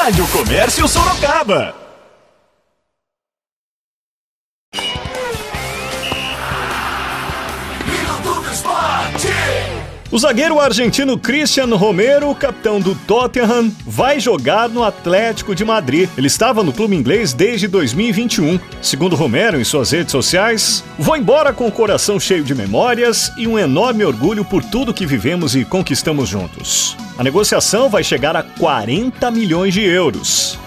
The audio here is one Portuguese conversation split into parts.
Rádio Comércio Sorocaba. O zagueiro argentino Cristian Romero, capitão do Tottenham, vai jogar no Atlético de Madrid. Ele estava no clube inglês desde 2021. Segundo Romero, em suas redes sociais, vou embora com o coração cheio de memórias e um enorme orgulho por tudo que vivemos e conquistamos juntos. A negociação vai chegar a 40 milhões de euros.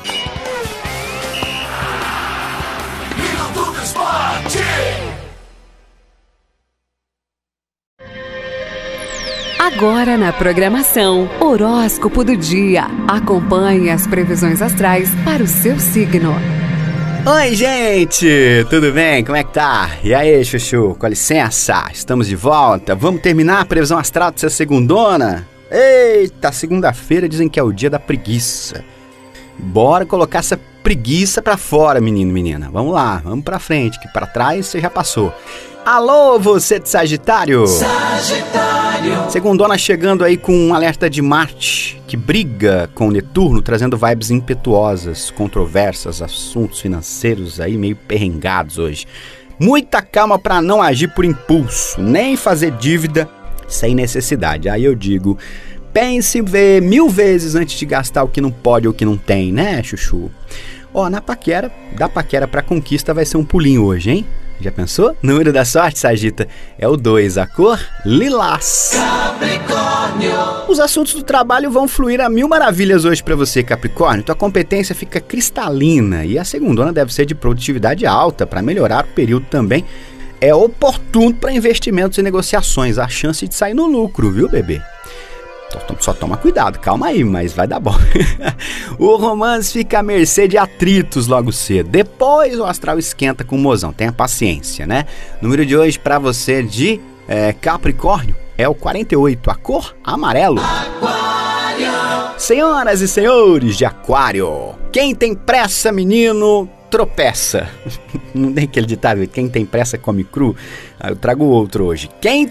Agora na programação, Horóscopo do Dia. Acompanhe as previsões astrais para o seu signo. Oi, gente! Tudo bem? Como é que tá? E aí, Chuchu? Com licença, estamos de volta. Vamos terminar a previsão astral dessa segundona? Eita, segunda-feira dizem que é o dia da preguiça. Bora colocar essa preguiça pra fora, menino, menina. Vamos lá, vamos pra frente, que pra trás você já passou. Alô, você de Sagitário! Sagitário! Segundona chegando aí com um alerta de Marte, que briga com Netuno, trazendo vibes impetuosas, controversas, assuntos financeiros aí meio perrengados hoje. Muita calma para não agir por impulso, nem fazer dívida sem necessidade. Aí eu digo, pense 1000 vezes antes de gastar o que não pode ou o que não tem, né, Chuchu? Ó, da paquera pra conquista vai ser um pulinho hoje, hein? Já pensou? Número da sorte, Sagita, é o 2, a cor lilás. Capricórnio. Os assuntos do trabalho vão fluir a mil maravilhas hoje pra você, Capricórnio. Tua competência fica cristalina e a segundona deve ser de produtividade alta para melhorar o período também. É oportuno para investimentos e negociações, a chance de sair no lucro, viu, bebê? Só toma cuidado, calma aí, mas vai dar bom. O romance fica à mercê de atritos logo cedo. Depois o astral esquenta com o mozão. Tenha paciência, né? Número de hoje pra você de Capricórnio é o 48, a cor amarelo. Aquário. Senhoras e senhores de Aquário, quem tem pressa, menino, tropeça. Não tem aquele ditado, quem tem pressa come cru? Eu trago outro hoje. Quem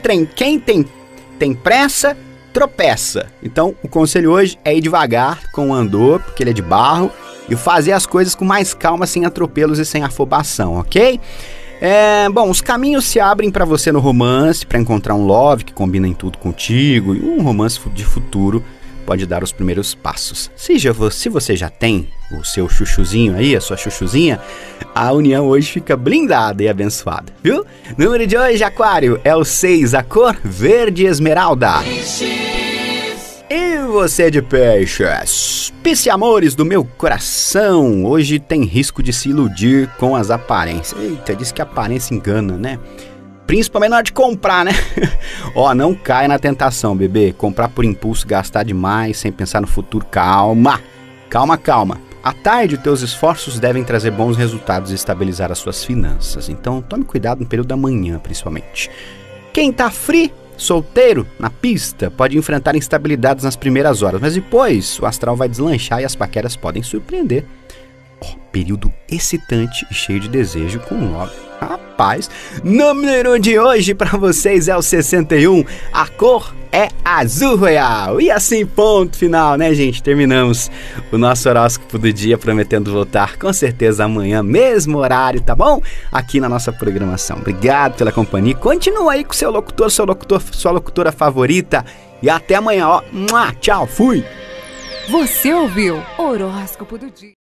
tem pressa, tropeça. Então o conselho hoje é ir devagar com o andor, porque ele é de barro, e fazer as coisas com mais calma, sem atropelos e sem afobação, ok? Bom, os caminhos se abrem para você no romance, para encontrar um love que combina em tudo contigo, e um romance de futuro pode dar os primeiros passos. Se você já tem o seu chuchuzinho aí, a sua chuchuzinha, a união hoje fica blindada e abençoada, viu? Número de hoje, Aquário, é o 6, a cor verde esmeralda. E você de Peixes? Amores do meu coração, hoje tem risco de se iludir com as aparências. Eita, diz que a aparência engana, né? Principalmente na hora de comprar, né? Ó, não caia na tentação, bebê. Comprar por impulso, gastar demais, sem pensar no futuro. Calma, calma, calma. À tarde, teus esforços devem trazer bons resultados e estabilizar as suas finanças. Então, tome cuidado no período da manhã, principalmente. Quem tá free, solteiro, na pista, pode enfrentar instabilidades nas primeiras horas. Mas depois, o astral vai deslanchar e as paqueras podem surpreender. Período excitante e cheio de desejo com o love. Rapaz, número de hoje pra vocês é o 61, a cor é azul royal. E assim, ponto final, né, gente? Terminamos o nosso horóscopo do dia, prometendo voltar com certeza amanhã, mesmo horário, tá bom? Aqui na nossa programação. Obrigado pela companhia. Continua aí com seu locutor, sua locutora favorita. E até amanhã, ó. Tchau, fui! Você ouviu Horóscopo do Dia.